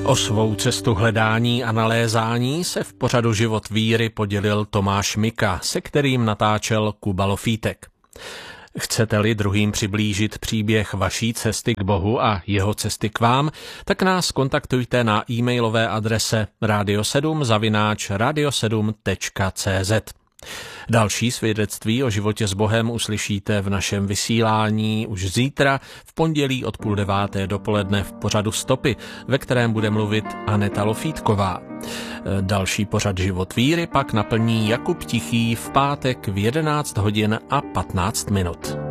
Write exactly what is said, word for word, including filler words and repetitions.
O svou cestu hledání a nalézání se v pořadu Život víry podělil Tomáš Mika, se kterým natáčel Kuba Lofítek. Chcete-li druhým přiblížit příběh vaší cesty k Bohu a jeho cesty k vám, tak nás kontaktujte na e-mailové adrese radio sedm zavináč radio sedm tečka cé zet. Další svědectví o životě s Bohem uslyšíte v našem vysílání už zítra v pondělí od půl deváté dopoledne v pořadu Stopy, ve kterém bude mluvit Aneta Lofítková. Další pořad Život víry pak naplní Jakub Tichý v pátek v jedenáct hodin a patnáct minut.